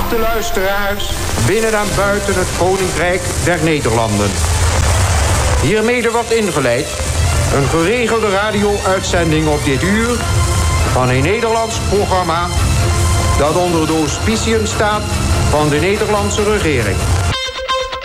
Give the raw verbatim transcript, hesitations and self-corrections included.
Geachte luisteraars, binnen en buiten het Koninkrijk der Nederlanden. Hiermede wordt ingeleid een geregelde radio-uitzending op dit uur van een Nederlands programma dat onder de auspiciën staat van de Nederlandse regering.